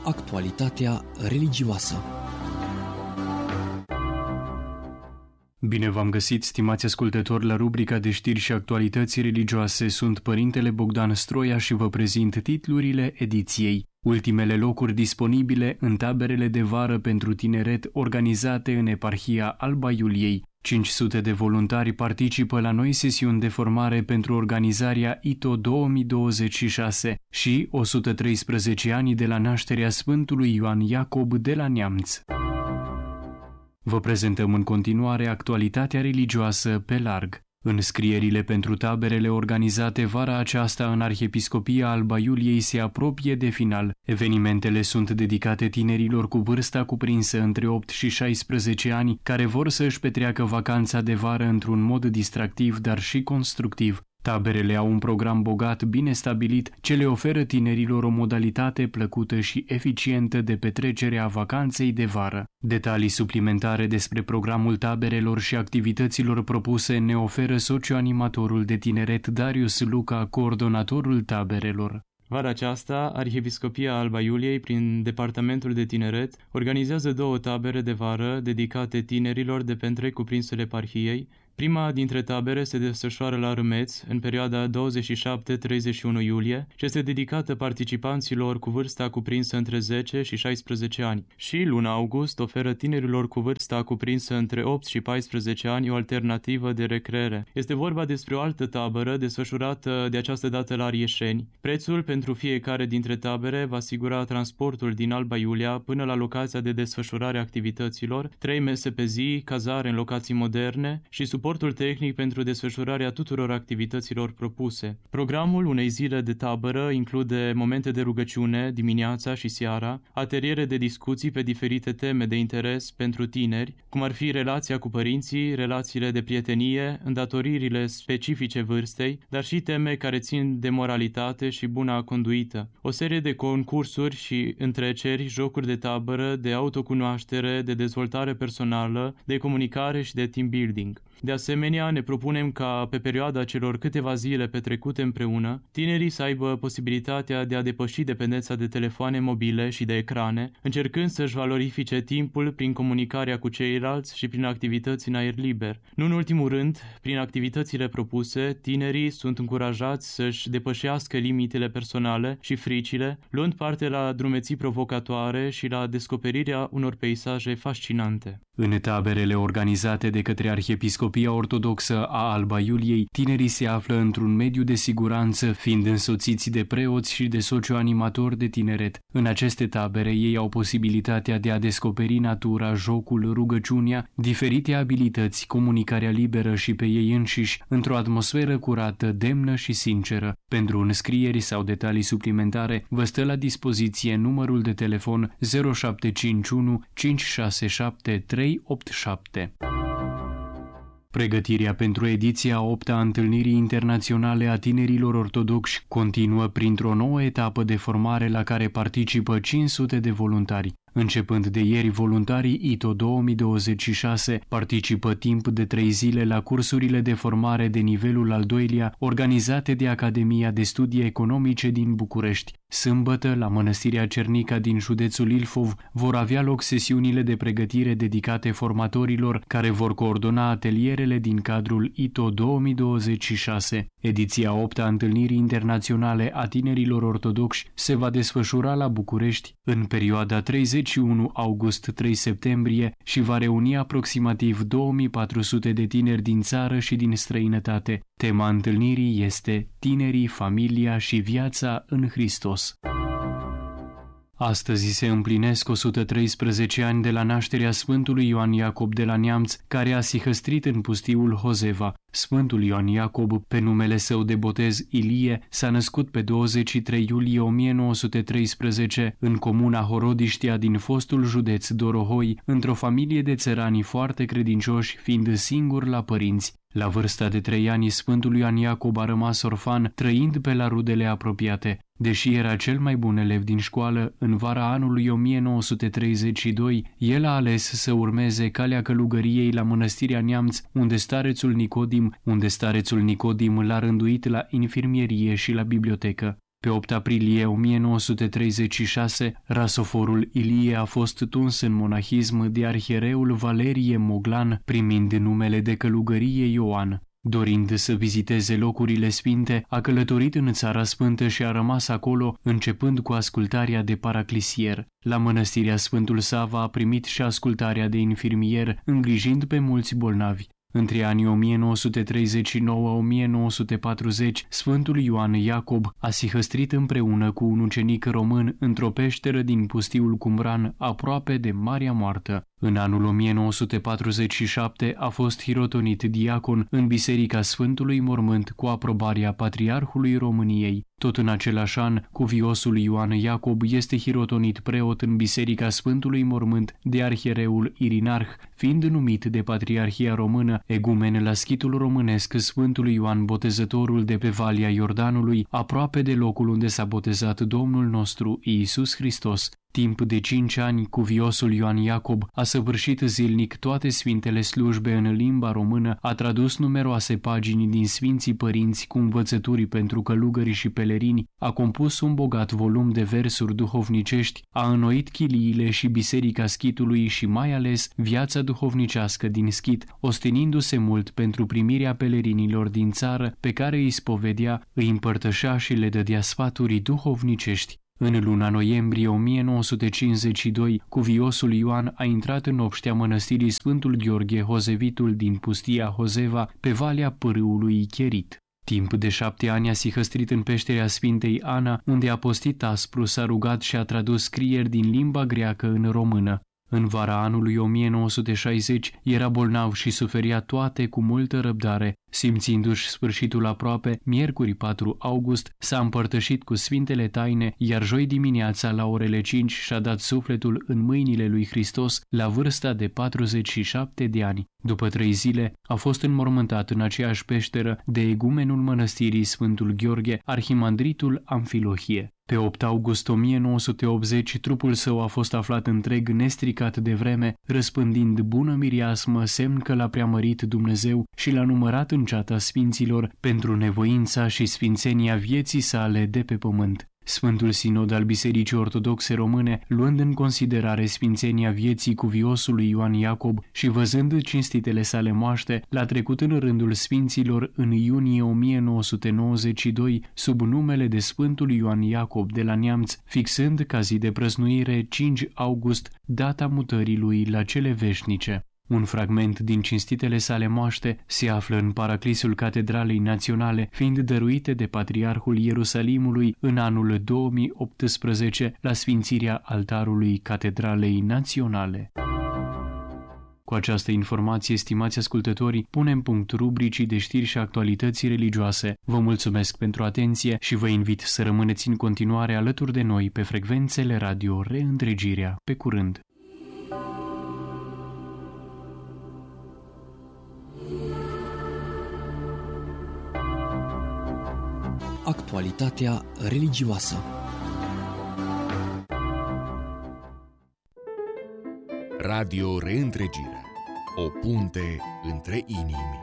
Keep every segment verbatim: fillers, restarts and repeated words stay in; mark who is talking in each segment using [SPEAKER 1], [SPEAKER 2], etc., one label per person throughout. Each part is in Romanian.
[SPEAKER 1] Actualitatea religioasă.
[SPEAKER 2] Bine v-am găsit, stimați ascultători, la rubrica de știri și actualități religioase. Sunt Părintele Bogdan Stroia și vă prezint titlurile ediției. Ultimele locuri disponibile în taberele de vară pentru tineret organizate în eparhia Alba Iuliei. cinci sute de voluntari participă la noi sesiuni de formare pentru organizarea I T O două mii douăzeci și șase și o sută treisprezece ani de la nașterea Sfântului Ioan Iacob de la Neamț. Vă prezentăm în continuare actualitatea religioasă pe larg. Înscrierile pentru taberele organizate vara aceasta în Arhiepiscopia Alba Iuliei se apropie de final. Evenimentele sunt dedicate tinerilor cu vârsta cuprinsă între opt și șaisprezece ani, care vor să își petreacă vacanța de vară într-un mod distractiv, dar și constructiv. Taberele au un program bogat, bine stabilit, ce le oferă tinerilor o modalitate plăcută și eficientă de petrecere a vacanței de vară. Detalii suplimentare despre programul taberelor și activităților propuse ne oferă socioanimatorul de tineret Darius Luca, coordonatorul taberelor.
[SPEAKER 3] Vara aceasta, Arhiepiscopia Alba Iuliei, prin Departamentul de Tineret, organizează două tabere de vară dedicate tinerilor de pe întreg cuprinsele eparhiei. Prima dintre tabere se desfășoară la Râmeț, în perioada douăzeci și șapte - treizeci și unu iulie, și este dedicată participanților cu vârsta cuprinsă între zece și șaisprezece ani. Și luna august oferă tinerilor cu vârsta cuprinsă între opt și paisprezece ani o alternativă de recreere. Este vorba despre o altă tabără desfășurată de această dată la Arieșeni. Prețul pentru fiecare dintre tabere va asigura transportul din Alba Iulia până la locația de desfășurare a activităților, trei mese pe zi, cazare în locații moderne și suportul tehnic pentru desfășurarea tuturor activităților propuse. Programul unei zile de tabără include momente de rugăciune dimineața și seara, ateliere de discuții pe diferite teme de interes pentru tineri, cum ar fi relația cu părinții, relațiile de prietenie, îndatoririle specifice vârstei, dar și teme care țin de moralitate și buna conduită. O serie de concursuri și întreceri, jocuri de tabără, de autocunoaștere, de dezvoltare personală, de comunicare și de team building. De asemenea, ne propunem ca pe perioada celor câteva zile petrecute împreună, tinerii să aibă posibilitatea de a depăși dependența de telefoane mobile și de ecrane, încercând să-și valorifice timpul prin comunicarea cu ceilalți și prin activități în aer liber. Nu în ultimul rând, prin activitățile propuse, tinerii sunt încurajați să-și depășească limitele personale și fricile, luând parte la drumeții provocatoare și la descoperirea unor peisaje fascinante.
[SPEAKER 2] În taberele organizate de către Arhiepiscopia Ortodoxă a Alba Iuliei, tinerii se află într-un mediu de siguranță, fiind însoțiți de preoți și de socioanimatori de tineret. În aceste tabere, ei au posibilitatea de a descoperi natura, jocul, rugăciunea, diferite abilități, comunicarea liberă și pe ei înșiși, într-o atmosferă curată, demnă și sinceră. Pentru înscrieri sau detalii suplimentare, vă stă la dispoziție numărul de telefon zero șapte cinci unu cinci șase șapte trei opt șapte. Pregătirea pentru ediția a opta a Întâlnirii Internaționale a Tinerilor Ortodoxi continuă printr-o nouă etapă de formare la care participă cinci sute de voluntari. Începând de ieri, voluntarii I T O două mii douăzeci și șase participă timp de trei zile la cursurile de formare de nivelul al doilea organizate de Academia de Studii Economice din București. Sâmbătă, la Mănăstirea Cernica din județul Ilfov, vor avea loc sesiunile de pregătire dedicate formatorilor care vor coordona atelierele din cadrul I T O două mii douăzeci și șase. Ediția a opta a Întâlnirii Internaționale a Tinerilor Ortodoxi se va desfășura la București în perioada treizeci și unu august - trei septembrie și va reuni aproximativ două mii patru sute de tineri din țară și din străinătate. Tema întâlnirii este Tinerii, familia și viața în Hristos. Astăzi se împlinesc o sută treisprezece ani de la nașterea Sfântului Ioan Iacob de la Neamț, care a sihăstrit în pustiul Hozeva. Sfântul Ioan Iacob, pe numele său de botez Ilie, s-a născut pe douăzeci și trei iulie o mie nouă sute treisprezece în comuna Horodiștea din fostul județ Dorohoi, într-o familie de țărani foarte credincioși, fiind singur la părinți. La vârsta de trei ani, Sfântul Ioan Iacob a rămas orfan, trăind pe la rudele apropiate. Deși era cel mai bun elev din școală, în vara anului o mie nouă sute treizeci și doi, el a ales să urmeze calea călugăriei la Mănăstirea Neamț, unde starețul Nicodim, unde starețul Nicodim l-a rânduit la infirmierie și la bibliotecă. Pe opt aprilie o mie nouă sute treizeci și șase, rasoforul Ilie a fost tuns în monahism de arhiereul Valerie Moglan, primind numele de călugărie Ioan. Dorind să viziteze locurile sfinte, a călătorit în Țara Sfântă și a rămas acolo, începând cu ascultarea de paraclisier. La mănăstirea Sfântul Sava a primit și ascultarea de infirmier, îngrijind pe mulți bolnavi. Între anii o mie nouă sute treizeci și nouă - o mie nouă sute patruzeci, Sfântul Ioan Iacob a sihăstrit împreună cu un ucenic român într-o peșteră din pustiul Qumran, aproape de Marea Moartă. În anul o mie nouă sute patruzeci și șapte a fost hirotonit diacon în Biserica Sfântului Mormânt cu aprobarea Patriarhului României. Tot în același an, cuviosul Ioan Iacob este hirotonit preot în Biserica Sfântului Mormânt de arhiereul Irinarh, fiind numit de Patriarhia Română egumen la schitul românesc Sfântului Ioan Botezătorul de pe Valea Iordanului, aproape de locul unde s-a botezat Domnul nostru Iisus Hristos. Timp de cinci ani, cuviosul Ioan Iacob a săvârșit zilnic toate sfintele slujbe în limba română, a tradus numeroase pagini din Sfinții Părinți cu învățături pentru călugări și pelerini, a compus un bogat volum de versuri duhovnicești, a înnoit chiliile și biserica schitului și mai ales viața duhovnicească din schit, ostenindu-se mult pentru primirea pelerinilor din țară pe care îi spovedea, îi împărtășea și le dădea sfaturi duhovnicești. În luna noiembrie o mie nouă sute cincizeci și doi, cuviosul Ioan a intrat în obștea mănăstirii Sfântul Gheorghe Hozevitul din pustia Hozeva, pe valea pârâului Cherit. Timp de șapte ani a sihăstrit în peșterea Sfintei Ana, unde a postit aspru, s-a rugat și a tradus scrieri din limba greacă în română. În vara anului o mie nouă sute șaizeci era bolnav și suferia toate cu multă răbdare. Simțindu-și sfârșitul aproape, miercuri patru august s-a împărtășit cu Sfintele Taine, iar joi dimineața la orele cinci și-a dat sufletul în mâinile lui Hristos la vârsta de patruzeci și șapte de ani. După trei zile a fost înmormântat în aceeași peșteră de egumenul mănăstirii Sfântul Gheorghe, arhimandritul Amfilohie. Pe opt august o mie nouă sute optzeci, trupul său a fost aflat întreg, nestricat de vreme, răspândind bună mireasmă, semn că l-a preamărit Dumnezeu și l-a numărat în ceata sfinților pentru nevoința și sfințenia vieții sale de pe pământ. Sfântul Sinod al Bisericii Ortodoxe Române, luând în considerare sfințenia vieții cuviosului Ioan Iacob și văzând cinstitele sale moaște, l-a trecut în rândul sfinților în iunie o mie nouă sute nouăzeci și doi sub numele de Sfântul Ioan Iacob de la Neamț, fixând ca zi de prăznuire cinci august, data mutării lui la cele veșnice. Un fragment din cinstitele sale moaște se află în paraclisul Catedralei Naționale, fiind dăruite de Patriarhul Ierusalimului în anul două mii optsprezece la sfințirea altarului Catedralei Naționale. Cu această informație, stimați ascultători, punem punct rubricii de știri și actualități religioase. Vă mulțumesc pentru atenție și vă invit să rămâneți în continuare alături de noi pe frecvențele radio Reîntregirea. Pe curând!
[SPEAKER 1] Actualitatea religioasă.
[SPEAKER 4] Radio Reîntregirea. O punte între inimi.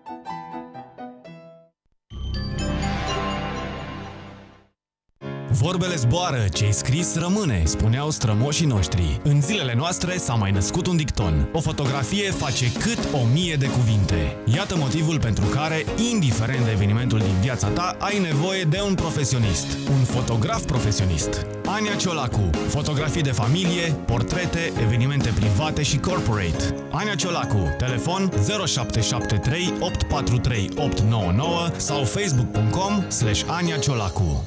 [SPEAKER 5] Vorbele zboară, ce-ai scris rămâne, spuneau strămoșii noștri. În zilele noastre s-a mai născut un dicton. O fotografie face cât o mie de cuvinte. Iată motivul pentru care, indiferent de evenimentul din viața ta, ai nevoie de un profesionist. Un fotograf profesionist. Ania Ciolacu. Fotografii de familie, portrete, evenimente private și corporate. Ania Ciolacu. Telefon zero șapte șapte trei opt patru trei opt nouă nouă sau facebook punct com slash Ania Ciolacu.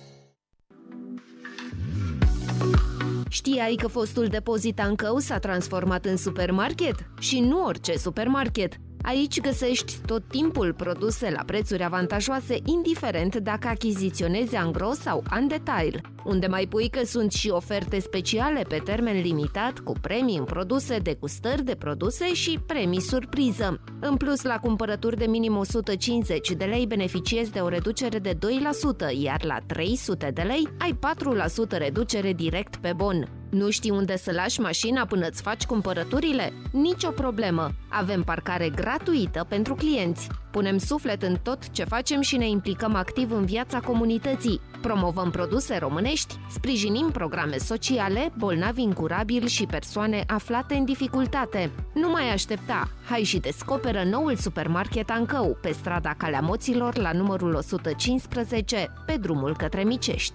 [SPEAKER 6] Știai că fostul depozit Ancău s-a transformat în supermarket? Și nu orice supermarket! Aici găsești tot timpul produse la prețuri avantajoase, indiferent dacă achiziționezi angro sau în detail. Unde mai pui că sunt și oferte speciale pe termen limitat, cu premii în produse, degustări de produse și premii surpriză. În plus, la cumpărături de minim o sută cincizeci de lei beneficiezi de o reducere de doi la sută, iar la trei sute de lei ai patru la sută reducere direct pe bon. Nu știi unde să lași mașina până îți faci cumpărăturile? Nici o problemă! Avem parcare gratuită pentru clienți. Punem suflet în tot ce facem și ne implicăm activ în viața comunității. Promovăm produse românești, sprijinim programe sociale, bolnavi incurabili și persoane aflate în dificultate. Nu mai aștepta! Hai și descoperă noul supermarket Ancău, pe strada Calea Moților, la numărul o sută cincisprezece, pe drumul către Micești.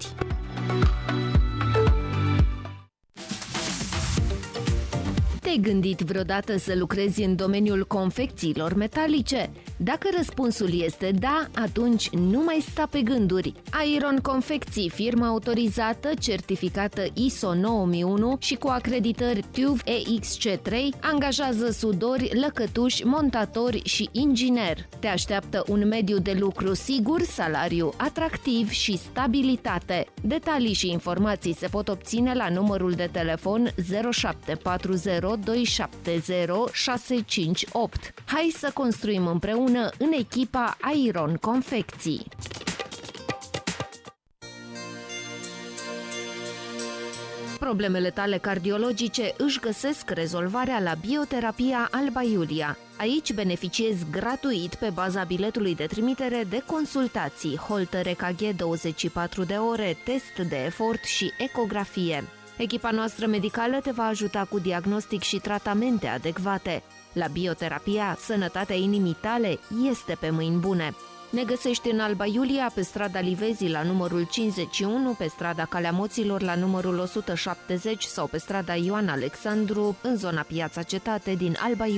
[SPEAKER 6] Te-ai gândit vreodată să lucrezi în domeniul confecțiilor metalice? Dacă răspunsul este da, atunci nu mai sta pe gânduri. Iron Confecții, firmă autorizată, certificată I S O nouă mii unu și cu acreditări T U V E X C trei, angajează sudori, lăcătuși, montatori și ingineri. Te așteaptă un mediu de lucru sigur, salariu atractiv și stabilitate. Detalii și informații se pot obține la numărul de telefon zero șapte patru zero doi șapte zero șase cinci opt. Hai să construim împreună în echipa Iron Confecții. Problemele tale cardiologice își găsesc rezolvarea la Bioterapia Alba Iulia. Aici beneficiezi gratuit, pe baza biletului de trimitere, de consultații, holter E K G douăzeci și patru de ore, test de efort și ecografie. Echipa noastră medicală te va ajuta cu diagnostic și tratamente adecvate. La Bioterapia, sănătatea inimii tale este pe mâini bune. Ne găsești în Alba Iulia, pe strada Livezii la numărul cincizeci și unu, pe strada Calea Moților la numărul o sută șaptezeci sau pe strada Ioan Alexandru, în zona Piața Cetate din Alba Iulia.